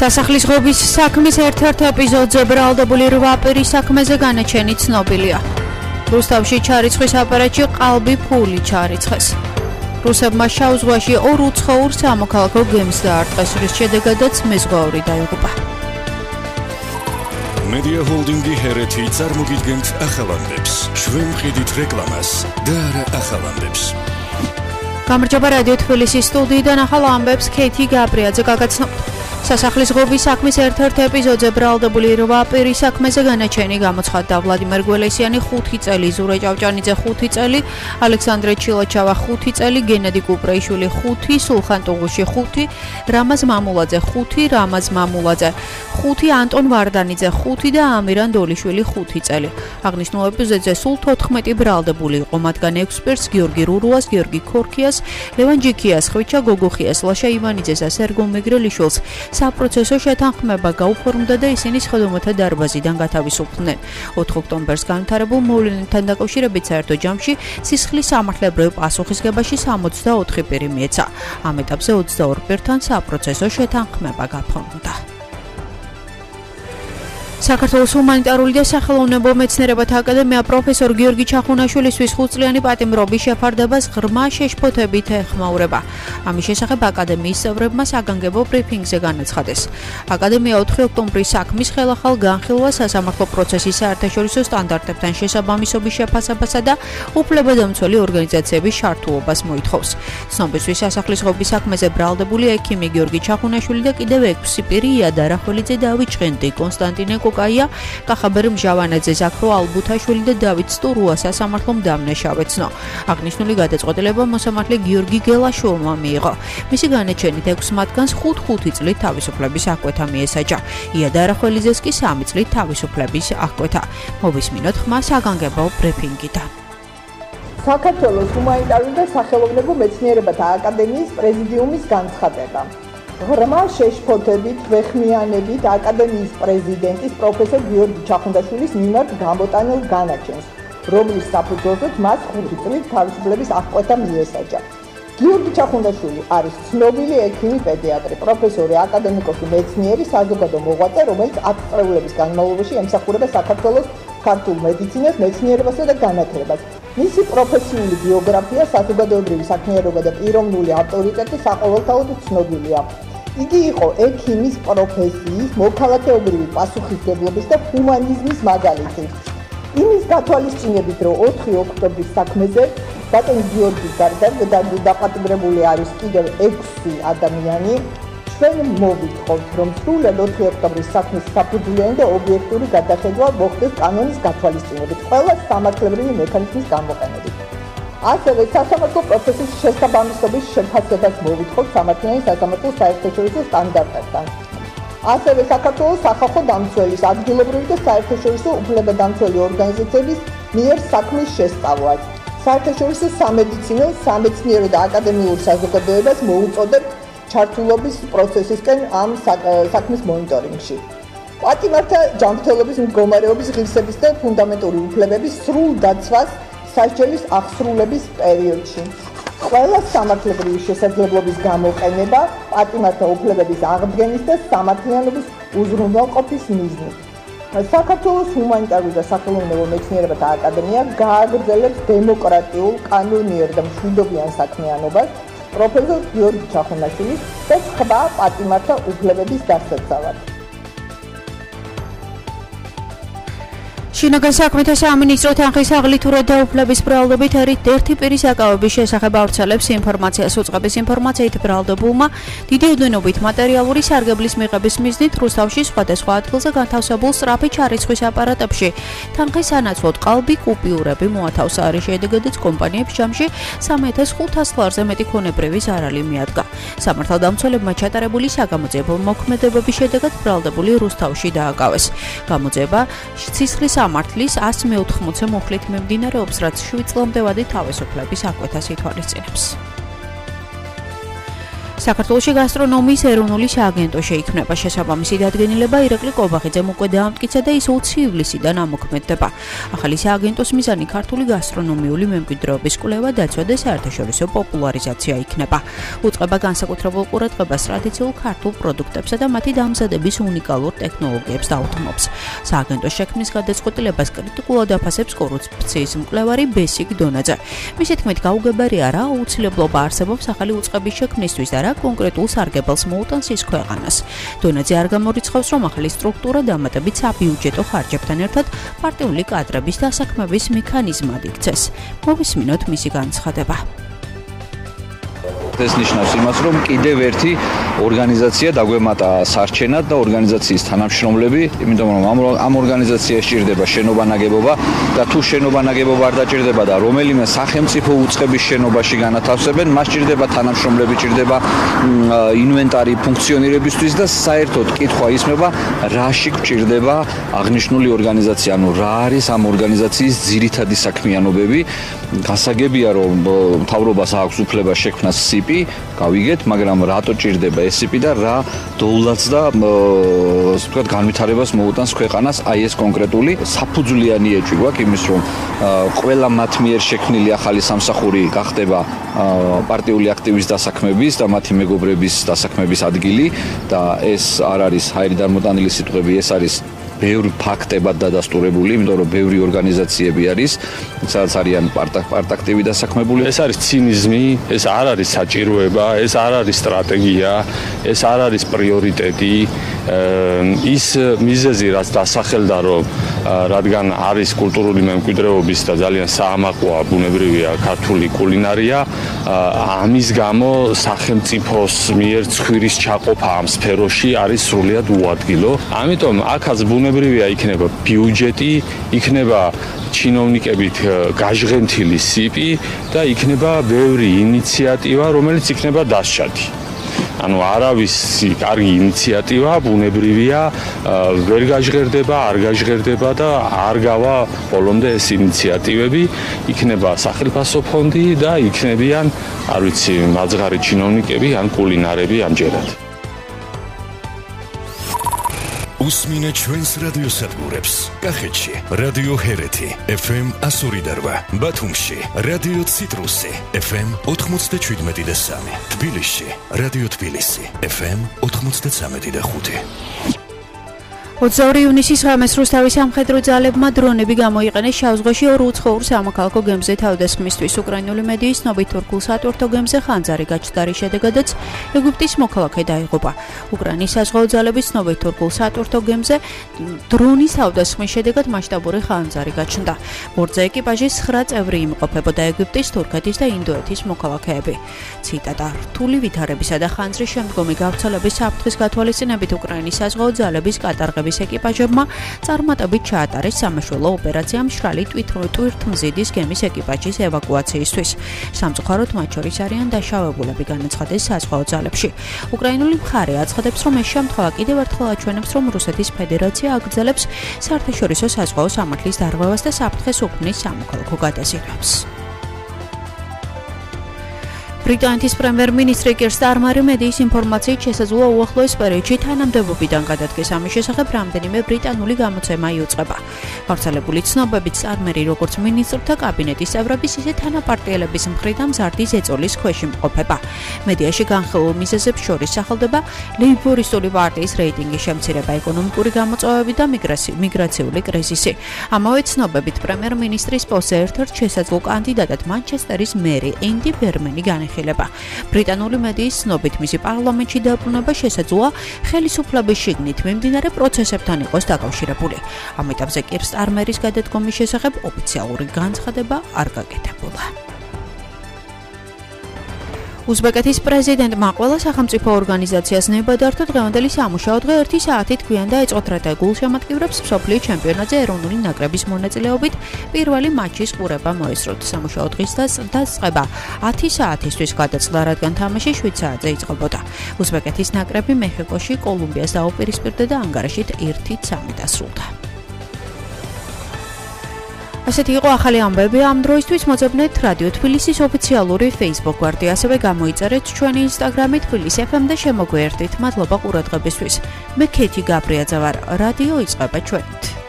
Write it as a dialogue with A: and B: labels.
A: სასახლის ღობის საქმის ერთ-ერთ ეპიზოდზე ბრალდებული 8 პირის საქმეზე განაჩენი ცნობილია. რუსთავში ჩარიცხვის აპარატში ყალბი ფული ჩარიცხეს. რუსებმა შავ ზღვაში 2 უცხოურ სამოქალაქო გემს დაარტყეს, რის შედეგადაც მეზღვაური დაიღუპა.
B: მედია ჰოლდინგი ჰერეთი წარმოგიდგენთ ახალანდებს. ჩვენ ვყიდით რეკლამას და არა ახალანდებს.
A: გამარჯობა რადიო თბილისის სტუდიიდან ახალ ამბებს ქეთი გაბრიაძე გაგაცნობთ. სასახლის ღობის საქმის ერთ-ერთ ეპიზოდზე ბრალდებული 8 პირის საქმეზე განაჩენი გამოცხადდა. ვლადიმერ გველესიანი 5 წელი, ზურე ჭავჭანიძე 5 წელი, ალექსანდრე ჩილაჩავა 5 წელი, გენადი კუპრეიშვილი 5, სულხან ტუღუში 5, რამაზ მამულაძე 5, რამაზ მამულაძე 5, ანტონ ვარდანიძე 5 და ამირან დოლიშვილი 5 წელი. აღნიშნულ ეპიზოდზე სულ 14 ბრალდებული იყო, მათგან 6 პირს გიორგი რურუას, გიორგი ქორქიას, ლევან ჯიქიას, ხვიჩა გოგოხიას, ლაშა ივანიძესა, სერგო მეგრელიშვილს საპროცესო შეთანხმება გაუფორმდა და ისინი სხდომათა დარბაზიდან გათავისუფლდნენ. 4 ოქტომბერს განვითარებულ მოვლენებთან დაკავშირებით საერთო ჯამში სისხლის სამართლებრივ პასუხისგებაში 64 პირი მიეცა. ამ ეტაპზე 22 პირთან საპროცესო შეთანხმება გაფორმდა. საქართველოს ჰუმანიტარული და სახელოვნებო მეცნიერებათა აკადემია პროფესორ გიორგი ჩახუნაშვილისთვის 5 წლიანი პატიმრობის შეფარდებას ღრმა შეშფოთებით ეხმაურება. ამის შესახებ აკადემიის წევრებმა საგანგებო ბრიფინგზე განაცხადეს. აკადემია 4 ოქტომბრის საქმის ხელახალ განხილვა სასამართლო პროცესის საერთაშორისო სტანდარტებთან შესაბამისობის შეფასებასა და უფლებადამცველი ორგანიზაციების ჩართულობას მოითხოვს. ცნობისთვის სასახლის ღობის საქმეზე ბრალდებული ექიმი გიორგი ჩახუნაშვილი და კიდევ 6 პირი იადა რახველიძე, დავით ჭყინტი, კონსტანტინე კაია, კახაბერ მჟავანაძე, ზაქრო ალბუთაშვილი და დავით სტურუა სასამართლომ დამნაშავეცნო. აღნიშნული გადაწყვეტილება მოსამართლე გიორგი გელაშვილმა მიიღო. მისი განაჩენით 6 მათგანს 5 წლით თავისუფლების აღკვეთა მიესაჯა. იადა რახველიძეს კი 3 წლით თავისუფლების აღკვეთა. მოვისმინოთ ხმა საგანგებო ბრიფინგიდან.
C: საქართველოს ჰუმანიტარული და სახელოვნებო მეცნიერებათა აკადემიის პრეზიდიუმის განცხადება. ღრმა შეშფოთებით ვეხმიანებით აკადემიის პრეზიდენტის პროფესორ გიორგი ჩახუნდაშვილის მიმართ გამოტანილ განაჩენს, რომლის საფუძველზეც მას 5 წლით თავისუფლების აღკვეთა მიესაჯა. გიორგი ჩახუნდაშვილი არის ცნობილი ექიმი, პედიატრი, პროფესორი, აკადემიკოსი, მეცნიერი, საზოგადო მოღვაწე, რომელიც 10 წლების განმავლობაში ემსახურება საქართველოს ქართულ მედიცინას, მეცნიერებასა და განათლებას. მისი პროფესიული ბიოგრაფია, საზოგადოებრივი საქმიანობა და პიროვნული ავტორიტეტი საყოველთაოდ ცნობილია. იგი იყო ექიმის პროფესიის, მოქალაქეობრივი პასუხისმგებლობის და ჰუმანიზმის მაგალითი. იმის გათვალისწინებით, რომ 4 ოქტომბრის საქმეზე ბატონ გიორგის გარდა დაპატიმრებული არის კიდევ 6 ადამიანი, ჩვენ მოვითხოვთ, რომ სრულად 4 ოქტომბრის საქმის საფუძვლიანი და ობიექტური გადახედვა მოხდეს კანონის გათვალისწინებით, ყველა სამართლებრივი მექანიზმის გამოყენებით. ასევე სასამართლო პროცესის შესაბამისობის შეფასებას მოვითხოვთ სამართლიანი სასამართლო საერთაშორისო სტანდარტებთან. ასევე საქართველოს სახალხო დამცველის, ადგილობრივი და საერთაშორისო უფლებადამცველი ორგანიზაციების მიერ საქმის შესწავლას. საერთაშორისო სამედიცინო, სამეცნიერო და აკადემიურ საზოგადოებას მოუწოდებთ ჩართულობის პროცესისკენ ამ საქმის მონიტორინგში. პატიმართა ჯანმრთელობის მდგომარეობის ღირსების და ფუნდამენტური უფლებების სრულ დაცვას სასჯელის აღსრულების პერიოდში. ყველა სამართლებრივი შესაძლებლობის გამოყენება პატიმართა უფლებების აღდგენის და სამართლიანობის უზრუნველყოფის მიზნით. საქართველოს ჰუმანიტარული და სახელოვნებო მეცნიერებათა აკადემია გააგრძელებს დემოკრატიულ, კანონიერ და მშვიდობიან საქმიანობას პროფესორ გიორგი ჩახუნაშვილის და სხვა პატიმართა უფლებების დასაცავად.
A: შინაგან საქმეთა სამინისტრო თანხის აღლითურად დაუფლების ბრალდებით ერთ-ერთი პირის აკავების შესახებ ავრცელებს ინფორმაციას. უწყების ინფორმაციით ბრალდებულმა დიდი ოდენობით მატერიალური სარგებლის მიღების მიზნით რუსთავში სხვადასხვა ადგილზე განთავსებულ სწრაფი ჩარიცხვის აპარატებში თანხის სანაცვლოდ ყალბი კუპიურები მოათავსა, რის შედეგადაც კომპანიებს ჯამში 3500 ლარზე მეტი ქონებრივი ზარალი მიადგა. სამართალდამცველებმა ჩატარებული საგამოძიებო მოქმედებების შედეგად ბრალდებული რუსთავში დააკავეს. გამოძიება სისხლის სამართლის 180 მუხლით მიმდინარეობს, რაც 7 წლამდე ვადით თავისუფლების აღკვეთას ითვალისწინებს. საქართველოში გასტრონომიის ეროვნული სააგენტო შეიქმნება. შესაბამისი დადგენილება ირაკლი კობახიძემ უკვე დაამტკიცა და ის 20 ივლისიდან ამოქმედდება. ახალი სააგენტოს მიზანი ქართული გასტრონომიული მემკვიდრეობის კვლევა, დაცვა და საერთაშორისო პოპულარიზაცია იქნება. უწყება განსაკუთრებულ ყურადღებას ტრადიციულ ქართულ პროდუქტებსა და მათი დამზადების უნიკალურ ტექნოლოგიებს დაუთმობს. სააგენტოს შექმნის გადაწყვეტილებას კრიტიკულად აფასებს კორუფციის მკვლევარი ბესიკ დონაძე. მისი თქმით, გაუგებარია რა აუცილებლობა არსებობს ახალი უწყების შექმნისთვის და რა კონკრეტულ სარგებელს მოუტანს ის ქვეყანას. დონაძე არ გამორიცხავს, რომ ახალი სტრუქტურა დამატებით საბიუჯეტო ხარჯებთან ერთად პარტიული კადრების დასაქმების მექანიზმად იქცეს. მოვისმინოთ მისი განცხადება.
D: ეს ნიშნავს იმას, რომ კიდევ ერთი ორგანიზაცია დაგვემატა სარჩენად და ორგანიზაციის თანამშრომლები, იმიტომ რომ ამ ორგანიზაციაში ჭირდება შენობა-ნაგებობა და თუ შენობა-ნაგებობა არ დაჭირდება და რომელიმე სახელმწიფო უწყების შენობაში განათავსებენ, მას ჭირდება თანამშრომლები, ჭირდება ინვენტარი ფუნქციონირებისთვის და საერთოდ კითხვა ისმება, რაში გვჭირდება აღნიშნული ორგანიზაცია, ანუ რა არის ამ ორგანიზაციის ძირითადი საქმიანობები. გასაგებია, რომ მთავრობას აქვს უფლება შექმნას სიპი, გავიგეთ, მაგრამ რატო ჭირდება ეს სიპი და რა დოვლაც და ვთქვათ განვითარებას მოუტანს ქვეყანას აი ეს კონკრეტული საფუძვლიანი ეჭვი გვაქვს იმის, რომ ყველა მათ მიერ შექმნილი ახალი სამსახური გახდება პარტიული აქტივის დასაქმების და მათი მეგობრების დასაქმების ადგილი და ეს არ არის ჰაერი დამოტანილი სიტყვები, ეს არის ბევრი ფაქტებად დადასტურებული, იმიტომ რომ ბევრი ორგანიზაციები არის, სადაც არიან პარტაქტივი დასაქმებული.
E: ეს არის ცინიზმი, ეს არ არის საჭიროება, ეს არ არის სტრატეგია, ეს არ არის პრიორიტეტი. ის მიზეზი, რაც დასახელდა, რომ რადგან არის კულტურული მემკვიდრეობის და ძალიან საამაყოა ბუნებრივია ქართული კულინარია, ამის გამო სახელმწიფოს მიერ ცხვირის ჩაყოფა ამ სფეროში არის სრულიად უადგილო. ამიტომ აქაც ბუნებრივია იქნება ბიუჯეტი, იქნება ჩინოვნიკებით გაჟღენთილი სიპი და იქნება ბევრი ინიციატივა, რომელიც იქნება დასჭადი. ანუ არავის კარგი ინიციატივა ბუნებრივია ვერ გაჟღერდება, არ გაჟღერდება და არ გავა ბოლომდე ეს ინიციატივები, იქნება სახელმწიფო ფონდი და იქნებიან, არ ვიცი, მაძღარი ჩინოვნიკები ან კულინარები ამჯერად.
B: უსმინეთ ჩვენს რადიოსადგურებს. კახეთში რადიო ჰერეთი FM 102.8, ბათუმში რადიო ციტრუსი FM 97.3, თბილისში რადიო თბილისი FM 93.5.
A: 22 ივნისის ღამეს რუსთავის სამხედრო ძალებმა დრონები გამოიყენეს შავ-ზღვაში ორ უცხოურ სამოქალაქო გემზე თავდასხმისთვის. უკრაინული მედიის ცნობით თურქულ სატვირთო გემზე ხანძარი გაჩნდა, რის შედეგადაც ეგვიპტის მოქალაქე დაიღუპა. უკრაინის საზღვაო ძალების ცნობით თურქულ სატვირთო გემზე დრონის თავდასხმის შედეგად მასშტაბური ხანძარი გაჩნდა. ბორტზე ეკიპაჟის 9 წევრი იმყოფებოდა, ეგვიპტის, თურქეთის და ინდოეთის მოქალაქეები. ციტატა: რთული ვითარებისა და ხანძრის შემდგომი გავრცელების საფრთხის გათვალისწინებით უკრაინის საზღვაო ძალების კატარღების ეკიპაჟებმა წარმატებით ჩაატარეს სამაშველო ოპერაცია მშრალი ტვირთმზიდის გემის ეკიპაჟის ევაკუაციისთვის. სამწუხაროდ მათ შორის არიან დაშავებულები, განაცხადეს საზღვაო ძალებში. უკრაინული მხარე აცხადებს, რომ ეს შემთხვევა კიდევ ერთხელ აჩვენებს, რომ რუსეთის ფედერაცია აგრძელებს საერთაშორისო საზღვაო სამართლის დარღვევას და საფრთხეს უქმნის სამოქალაქო გადაზიდვებს. ბრიტანეთის პრემიერ-მინისტრი კერ სტარმერი მედიის ინფორმაციით შესაძლოა უახლოეს პერიოდში თანამდებობიდან გადადგეს. ამის შესახებ რამდენიმე ბრიტანული გამოცემა იუწყება. გავრცელებული ცნობებით სტარმერი როგორც მინისტრთა კაბინეტის წევრების, ისე თანაპარტიელების მხრიდან მზარდი ზეწოლის ქვეშ იმყოფება. მედიაში განხილულ მიზეზებს შორის სახელდება ლეიბორისტული პარტიის რეიტინგის შემცირება, ეკონომიკური გამოწვევები და მიგრაციული კრიზისი. ამავე ცნობებით პრემიერ-მინისტრის პოსტზე ერთ-ერთ შესაძლო კანდიდატად მანჩესტერის მერი ენდი ბერმენი განიხილება. ბრიტანული მედიის ცნობით მისი პარლამენტში დაბრუნება შესაძლოა ხელისუფლების შიგნით მიმდინარე პროცესებთან იყოს დაკავშირებული. ამ ეტაპზე კერ სტარმერის გადადგომის შესახებ ოფიციალური განცხადება არ გაკეთებულა. უზბეკეთის პრეზიდენტმა ყველა სახელმწიფო ორგანიზაციას ნება დართო დღევანდელი სამუშაო დღე 1 საათით გვიან და ეწყოთრა გულშემატკივრებს მსოფლიო ჩემპიონატზე ეროვნული ნაკრების მონაწილეობით პირველი მაჩის ყურება მოესწროთ. სამუშაო დღის დაწყება 10 საათისთვის გადაწყდა, რადგან თამაში 7 საათზე იწყებოდა. უზბეკეთის ნაკრები მეხიკოში კოლუმბიას დაუპირისპირდა და ანგარიშით 1-3 დასრულდა. ასეთი იყო ახალი ამბები ამ დროისთვის. მოძებნეთ რადიო თბილისის ოფიციალური Facebook გვერდი, ასევე გამოიწერეთ ჩვენი Instagram-ი თბილისი FM და შემოგვიერთდით. მადლობა ყურადღებისთვის. მე ქეთი გაბრიაძე ვარ. რადიო იწყება ჩვენით.